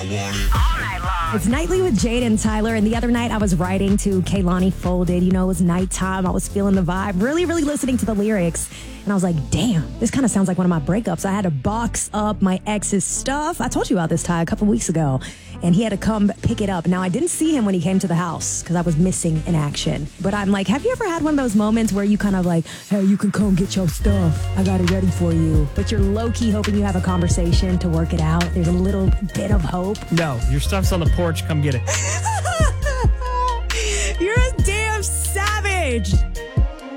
It's Nightly with Jade and Tyler, and the other night I was writing to Kehlani Folded. You know, it was nighttime. I was feeling the vibe, really listening to the lyrics. And I was like, damn, this kind of sounds like one of my breakups. I had to box up my ex's stuff. I told you about this, Ty, a couple weeks ago. And he had to come pick it up. Now, I didn't see him when he came to the house because I was missing in action. But I'm like, have you ever had one of those moments where you kind of like, hey, you can come get your stuff. I got it ready for you. But you're low-key hoping you have a conversation to work it out. There's a little bit of hope. No, your stuff's on the porch. Come get it.